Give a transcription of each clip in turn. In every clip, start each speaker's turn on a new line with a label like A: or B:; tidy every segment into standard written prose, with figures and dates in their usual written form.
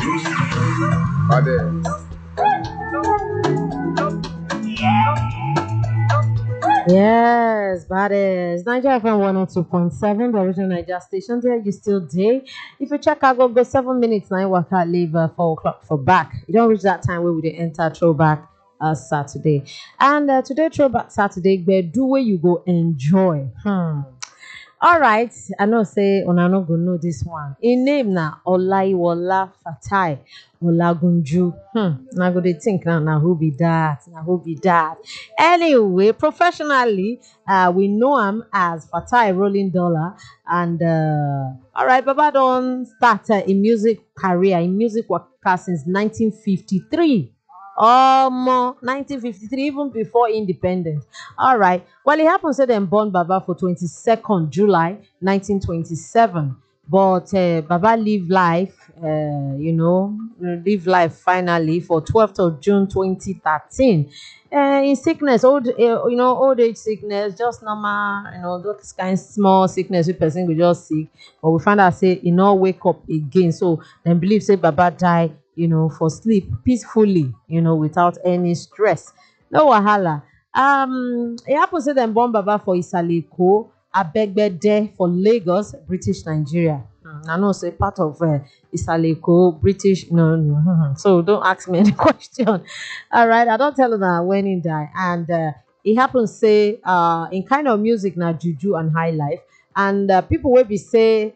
A: Yes, that is Nigeria FM 102.7, the original Niger station. There you still day. If you check out, go 7 minutes now. Work out, leave 4 o'clock for back. You don't reach that time where we dey enter throwback Saturday. And today, throwback Saturday, where do where you go enjoy. All right, I know say una no go know this one. In name na Olaiwola Fatai Olagunju. Na go dey think now who be that? Na who be that? Anyway, professionally, we know him as Fatai Rolling Dollar, and all right, Baba don start in music career in music work since 1953. 1953, even before independence. All right. Well, it happened say them born Baba for 22nd July 1927. But Baba live life, live life finally for 12th of June 2013. In sickness, old age sickness, just normal, those kind of small sickness with person will just sick. But we find out say he not wake up again. So then believe say Baba die, for sleep peacefully, without any stress. No wahala. It happens to them born Baba for Isaleko, Abegbede for Lagos, British Nigeria. I know say part of Isaleko, British. No. So don't ask me any question. All right, I don't tell you that when he die, and it happens say in kind of music now juju and high life, and people will be say.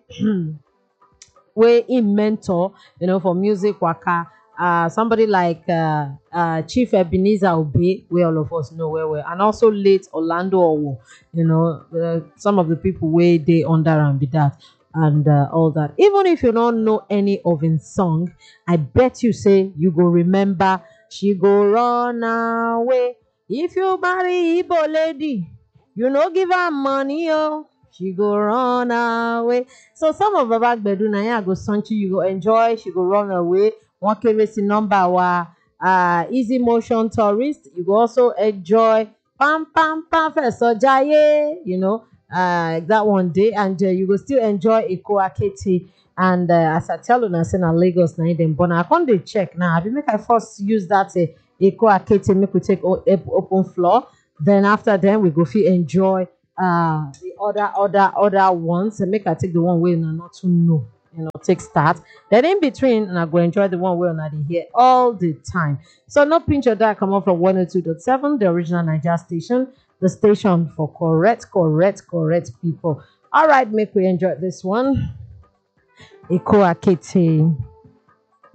A: Way in mentor, for music waka. Somebody like Chief Ebenezer Obey, where all of us know where we, and also late Orlando Owo, some of the people where they under and be that and all that. Even if you don't know any of his song, I bet you say you go remember she go run away. If you marry Igbo lady, you no give her money, oh. She go run away. So some of the back bedroom na go sunchi, you go enjoy, she go run away. One KBC number wa easy motion tourist. You go also enjoy pam pam pam first so jaye, that one day, and you go still enjoy Eko Akete. And as I tell you, I say na Lagos na them born. I can't dey check now. I be make I first use that Eko Akete, make we take open floor. Then after then we go feel enjoy the other ones, and make I take the one way and not to know, take start. Then in between, and I go enjoy the one way and I hear all the time. So no pinch your dad come up from 102.7, the original Niger station, the station for correct people. All right, make we enjoy this one. Eko Akete.